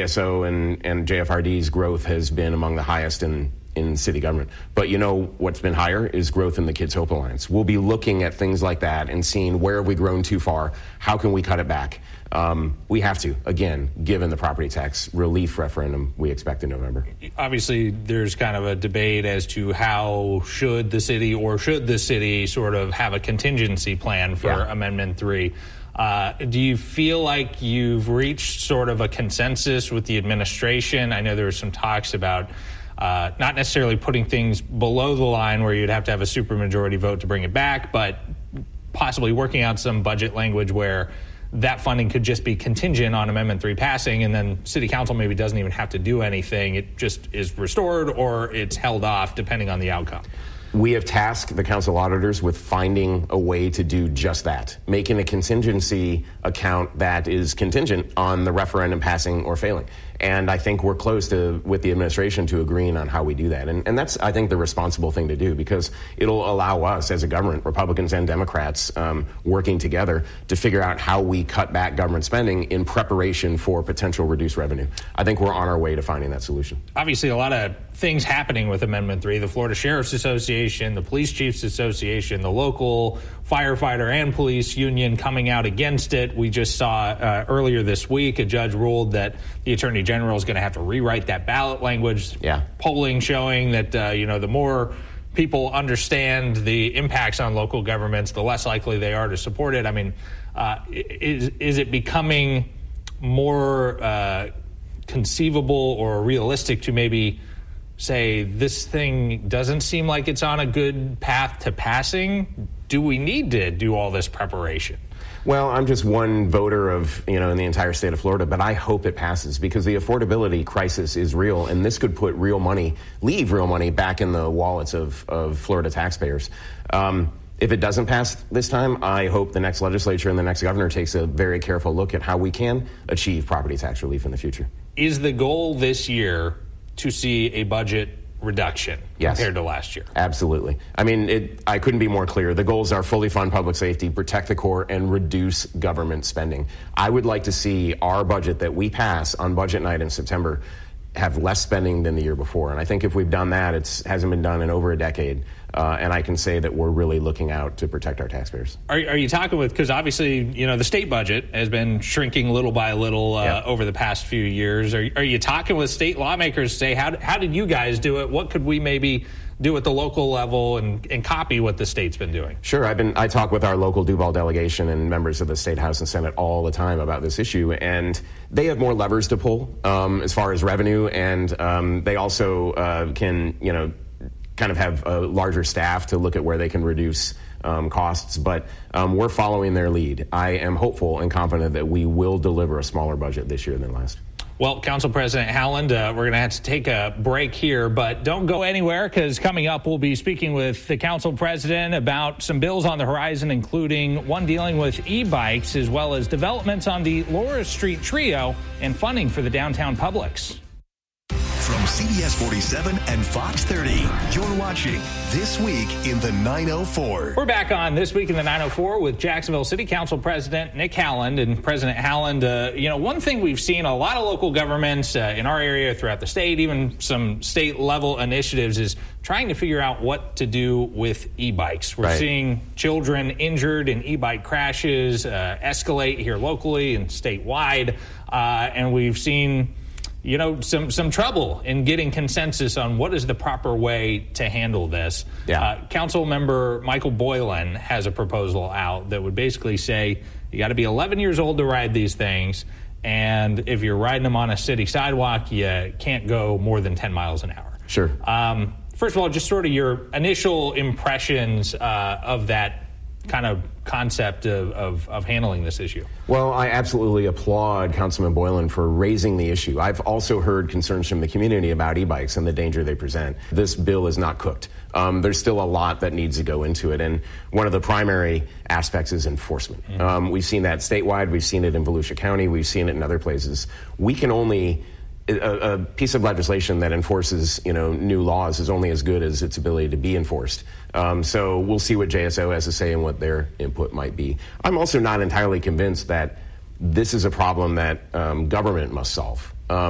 JSO and JFRD's growth has been among the highest in city government. But you know what's been higher is growth in the Kids Hope Alliance. We'll be looking at things like that and seeing where have we grown too far, how can we cut it back. We have to, again, given the property tax relief referendum we expect in November. Obviously, there's kind of a debate as to how should the city sort of have a contingency plan for Amendment 3. Do you feel like you've reached sort of a consensus with the administration? I know there were some talks about not necessarily putting things below the line where you'd have to have a supermajority vote to bring it back, but possibly working out some budget language where that funding could just be contingent on Amendment 3 passing, and then City Council maybe doesn't even have to do anything. It just is restored or it's held off depending on the outcome. We have tasked the council auditors with finding a way to do just that, making a contingency account that is contingent on the referendum passing or failing. And I think we're close to, with the administration, to agreeing on how we do that. And that's, I think, the responsible thing to do, because it'll allow us as a government, Republicans and Democrats, working together to figure out how we cut back government spending in preparation for potential reduced revenue. I think we're on our way to finding that solution. Obviously, a lot of things happening with Amendment 3. The Florida Sheriff's Association, the Police Chiefs Association, the local firefighter and police union coming out against it. We just saw earlier this week a judge ruled that the Attorney General is going to have to rewrite that ballot language. Polling showing that the more people understand the impacts on local governments, the less likely they are to support it. I mean, is it becoming more conceivable or realistic to maybe say this thing doesn't seem like it's on a good path to passing? Do we need to do all this preparation? Well, I'm just one voter in the entire state of Florida, but I hope it passes, because the affordability crisis is real, and this could put leave real money back in the wallets of Florida taxpayers. If it doesn't pass this time, I hope the next legislature and the next governor takes a very careful look at how we can achieve property tax relief in the future. Is the goal this year to see a budget reduction compared to last year? Absolutely. I mean, I couldn't be more clear. The goals are fully fund public safety, protect the core, and reduce government spending. I would like to see our budget that we pass on budget night in September have less spending than the year before. And I think if we've done that, it hasn't been done in over a decade. And I can say that we're really looking out to protect our taxpayers. Are you talking with, because obviously, the state budget has been shrinking little by little over the past few years. Are you talking with state lawmakers to say, how did you guys do it? What could we maybe do at the local level and copy what the state's been doing? Sure. I talk with our local Duval delegation and members of the State House and Senate all the time about this issue, and they have more levers to pull as far as revenue, and they also can, kind of have a larger staff to look at where they can reduce costs, but we're following their lead. I am hopeful and confident that we will deliver a smaller budget this year than last. Well, Council President Haaland, we're going to have to take a break here, but don't go anywhere, because coming up we'll be speaking with the Council President about some bills on the horizon, including one dealing with e-bikes, as well as developments on the Laura Street Trio and funding for the downtown Publix. From CBS 47 and Fox 30, you're watching This Week in the 904. We're back on This Week in the 904 with Jacksonville City Council President Nick Haaland. And President Haaland, one thing we've seen a lot of local governments in our area, throughout the state, even some state-level initiatives, is trying to figure out what to do with e-bikes. We're seeing children injured in e-bike crashes escalate here locally and statewide, and we've seen some trouble in getting consensus on what is the proper way to handle this. Council member Michael Boylan has a proposal out that would basically say you got to be 11 years old to ride these things, and if you're riding them on a city sidewalk, you can't go more than 10 miles an hour. Sure. First of all, just sort of your initial impressions of that kind of concept of handling this issue. Well, I absolutely applaud Councilman Boylan for raising the issue. I've also heard concerns from the community about e-bikes and the danger they present. This bill is not cooked. There's still a lot that needs to go into it, and one of the primary aspects is enforcement. We've seen that statewide. We've seen it in Volusia County. We've seen it in other places. We can only... A piece of legislation that enforces, new laws is only as good as its ability to be enforced. So we'll see what JSO has to say and what their input might be. I'm also not entirely convinced that this is a problem that government must solve.